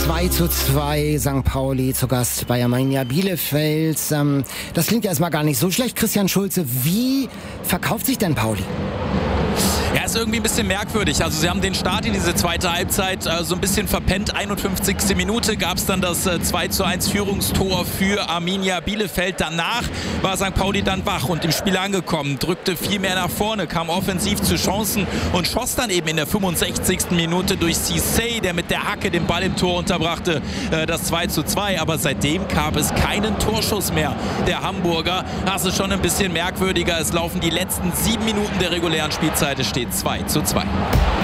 2:2 St. Pauli zu Gast bei Arminia Bielefeld. Das klingt ja erstmal gar nicht so schlecht. Christian Schulze, wie verkauft sich denn Pauli? Ja, ist irgendwie ein bisschen merkwürdig. Also sie haben den Start in diese zweite Halbzeit so ein bisschen verpennt. 51. Minute gab es dann das 2:1 Führungstor für Arminia Bielefeld. Danach war St. Pauli dann wach und im Spiel angekommen, drückte viel mehr nach vorne, kam offensiv zu Chancen und schoss dann eben in der 65. Minute durch Cissé, der mit der Hacke den Ball im Tor unterbrachte, das 2:2. Aber seitdem gab es keinen Torschuss mehr der Hamburger. Das ist schon ein bisschen merkwürdiger. Es laufen die letzten 7 Minuten der regulären Spielzeit. Es steht 2:2.